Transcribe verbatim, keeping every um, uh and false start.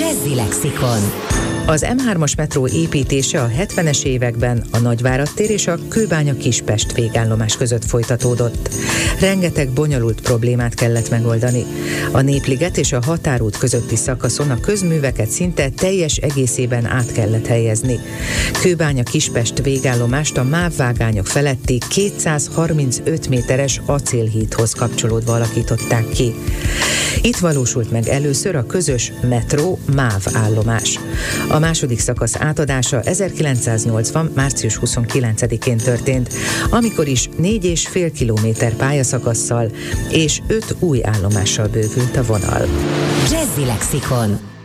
Jazzy Lexikon. Az em hármas metró építése a hetvenes években a Nagyvárad tér és a Kőbánya-Kispest végállomás között folytatódott. Rengeteg bonyolult problémát kellett megoldani. A Népliget és a Határút közötti szakaszon a közműveket szinte teljes egészében át kellett helyezni. Kőbánya-Kispest végállomást a MÁV vágányok feletti kétszázharmincöt méteres acélhídhoz kapcsolódva alakították ki. Itt valósult meg először a közös metró-MÁV állomás. A második szakasz átadása ezerkilencszáznyolcvan. március huszonkilencedikén történt, amikor is négy és fél kilométer pályaszakasszal és öt új állomással bővült a vonal. Jazzy Lexikon.